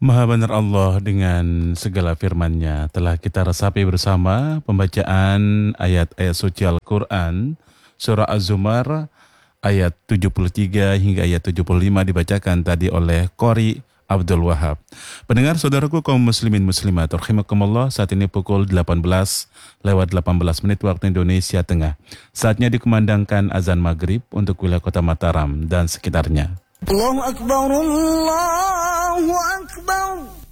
Maha benar Allah dengan segala firman-Nya. Telah kita resapi bersama pembacaan ayat-ayat suci Al-Quran, surah Az-Zumar, ayat 73 hingga ayat 75 dibacakan tadi oleh Qori Abdul Wahab. Pendengar saudaraku kaum muslimin muslimat, rahimakumullah, saat ini pukul 18:18 waktu Indonesia Tengah. Saatnya dikumandangkan azan maghrib untuk wilayah kota Mataram dan sekitarnya. Allahu Akbar, Allahu Akbar.